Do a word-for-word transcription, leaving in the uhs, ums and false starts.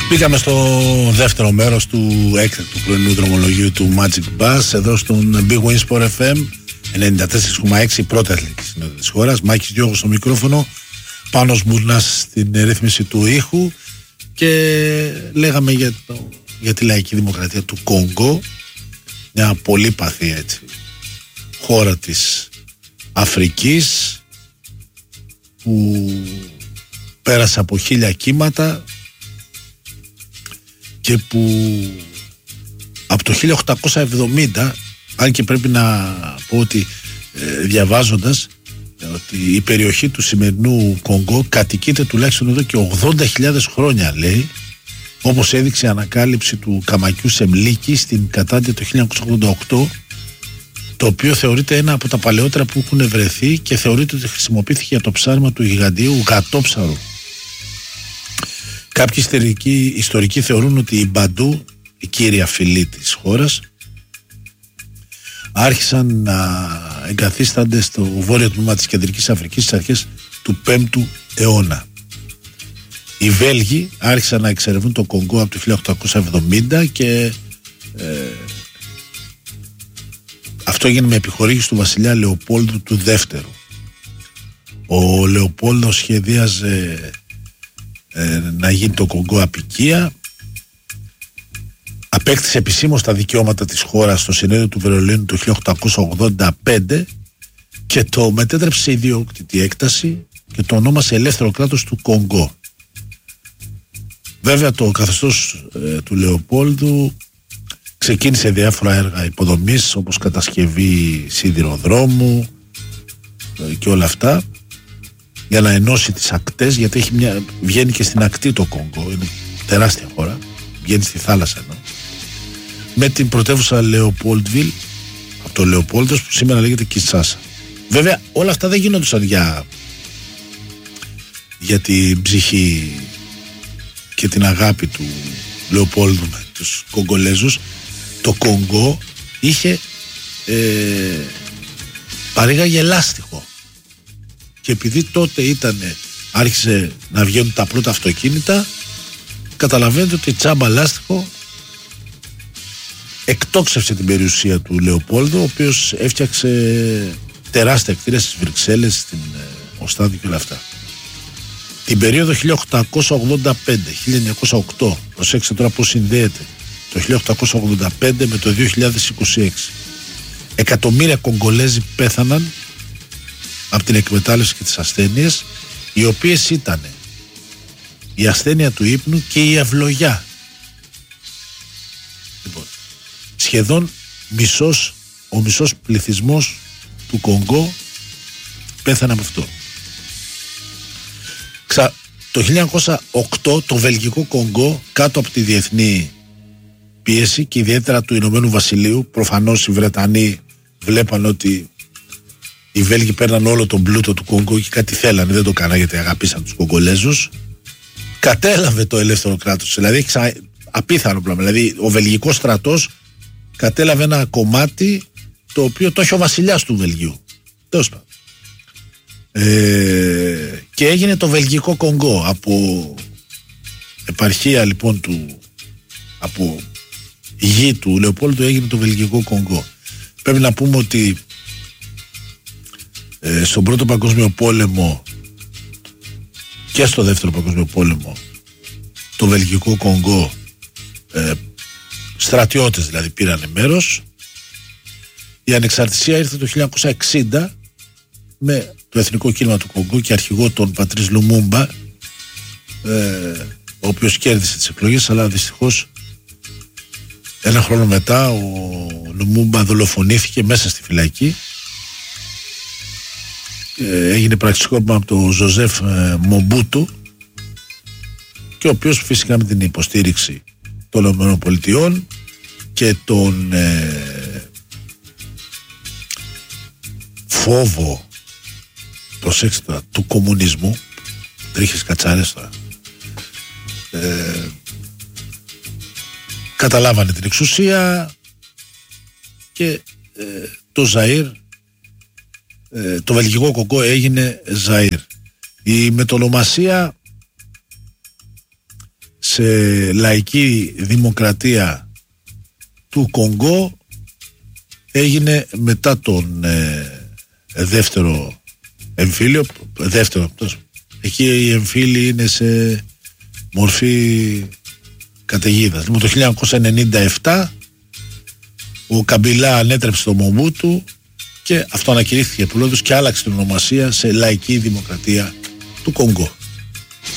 Μπήκαμε στο δεύτερο μέρος του έκτακτου πρωινού δρομολογίου του Magic Bus εδώ στον Big Win Sport εφ εμ ενενήντα τέσσερα κόμμα έξι, πρώτη αθλητική συνόδου της χώρας. Μάκης Διώγος στο μικρόφωνο, Πάνος Μπουρνάς στην ρύθμιση του ήχου και λέγαμε για, το, για τη λαϊκή δημοκρατία του Κονγκό, μια πολύ παθή έτσι χώρα της Αφρικής που πέρασε από χίλια κύματα και που από το χίλια οκτακόσια εβδομήντα, αν και πρέπει να πω ότι ε, διαβάζοντας ότι η περιοχή του σημερινού Κονγκό κατοικείται τουλάχιστον εδώ και ογδόντα χιλιάδες χρόνια, λέει, όπως έδειξε η ανακάλυψη του καμακιού Σεμλίκη στην Κατάντια το χίλια εννιακόσια ογδόντα οκτώ, το οποίο θεωρείται ένα από τα παλαιότερα που έχουν βρεθεί και θεωρείται ότι χρησιμοποιήθηκε για το ψάρεμα του γιγαντιαίου γατόψαρου. Κάποιοι ιστορικοί, ιστορικοί θεωρούν ότι οι Μπαντού, η κύρια φυλή της χώρας, άρχισαν να εγκαθίστανται στο βόρειο τμήμα της Κεντρικής Αφρικής στις αρχές του πέμπτου αιώνα. Οι Βέλγοι άρχισαν να εξερευνούν το Κονγκό από το χίλια οκτακόσια εβδομήντα και ε, αυτό έγινε με επιχορήγηση του βασιλιά Λεοπόλδου του Δεύτερου. Ο Λεοπόλδος σχεδίαζε ε, να γίνει το Κονγκό αποικία. Απέκτησε επισήμως τα δικαιώματα της χώρας στο συνέδριο του Βερολίνου το χίλια οκτακόσια ογδόντα πέντε και το μετέτρεψε σε ιδιόκτητη έκταση και το ονόμασε Ελεύθερο Κράτος του Κονγκό. Βέβαια το καθεστώς ε, του Λεοπόλδου ξεκίνησε διάφορα έργα υποδομής όπως κατασκευή σιδηροδρόμου ε, και όλα αυτά για να ενώσει τις ακτές, γιατί έχει μια, βγαίνει και στην ακτή το Κονγκό, είναι τεράστια χώρα, βγαίνει στη θάλασσα ενώ, με την πρωτεύουσα Λεοπόλντβιλ από το Λεοπόλδος που σήμερα λέγεται Κινσάσα. Βέβαια όλα αυτά δεν γίνονταν για, για την ψυχή και την αγάπη του Λεοπόλδου με τους Κογκολέζους. Το Κονγκό είχε ε, παρήγαγε λάστιχο και επειδή τότε ήταν, άρχισε να βγαίνουν τα πρώτα αυτοκίνητα, καταλαβαίνετε ότι τσάμπα λάστιχο εκτόξευσε την περιουσία του Λεοπόλδου, ο οποίος έφτιαξε τεράστια κτίρια στις Βρυξέλλες, στην ε, Οστάδη και όλα αυτά. Την περίοδο χίλια οκτακόσια ογδόντα πέντε με χίλια εννιακόσια οκτώ, προσέξτε τώρα πώς συνδέεται το χίλια οκτακόσια ογδόντα πέντε με το δύο χιλιάδες είκοσι έξι, εκατομμύρια Κογκολέζοι πέθαναν από την εκμετάλλευση και τις ασθένειες, οι οποίες ήταν η ασθένεια του ύπνου και η αυλογιά. Λοιπόν, σχεδόν μισός, ο μισός πληθυσμός του Κονγκό πέθανε από αυτό. Ξα... Το χίλια εννιακόσια οκτώ το βελγικό Κονγκό, κάτω από τη διεθνή πίεση και ιδιαίτερα του Ηνωμένου Βασιλείου, προφανώς οι Βρετανοί βλέπαν ότι οι Βέλγοι παίρναν όλο τον πλούτο του Κονγκό και κάτι θέλανε, δεν το κάνανε γιατί αγαπήσαν τους Κογκολέζους, κατέλαβε το ελεύθερο κράτος. Δηλαδή ξα... απίθανο πράγμα. Δηλαδή ο βελγικός στρατός κατέλαβε ένα κομμάτι το οποίο το έχει ο βασιλιάς του Βελγίου. Τέλος πάντων. Ε, και έγινε το βελγικό Κονγκό. Από επαρχία λοιπόν του, από γη του Λεοπόλδου έγινε το βελγικό Κονγκό. Πρέπει να πούμε ότι ε, στον πρώτο παγκόσμιο πόλεμο και στο δεύτερο παγκόσμιο πόλεμο το βελγικό Κονγκό, ε, στρατιώτες δηλαδή πήραν μέρος. Η ανεξαρτησία ήρθε το χίλια εννιακόσια εξήντα με το Εθνικό Κίνημα του Κονγκό και αρχηγό τον Πατρίς Λουμούμπα, ε, ο οποίος κέρδισε τις εκλογές, αλλά δυστυχώς ένα χρόνο μετά ο Λουμούμπα δολοφονήθηκε μέσα στη φυλακή. Ε, έγινε πραξικόπημα από τον Ζωζέφ ε, Μομπούτου, και ο οποίος φυσικά με την υποστήριξη των ΗΠΑ και τον ε, φόβο, προσέξτε τώρα, του κομμουνισμού, τρίχες κατσάρες τώρα, ε, καταλάβανε την εξουσία και ε, το Ζαΐρ, ε, το βελγικό Κονγκό έγινε Ζαΐρ. Η μετονομασία σε λαϊκή δημοκρατία του Κονγκό έγινε μετά τον ε, δεύτερο εμφύλιο. Δεύτερο, εκεί οι εμφύλοι είναι σε μορφή καταιγίδας. Λοιπόν, το χίλια εννιακόσια ενενήντα επτά ο Καμπιλά ανέτρεψε το Μομπούτου και αυτό ανακηρύχθηκε πρόεδρος και άλλαξε την ονομασία σε λαϊκή δημοκρατία του Κονγκό.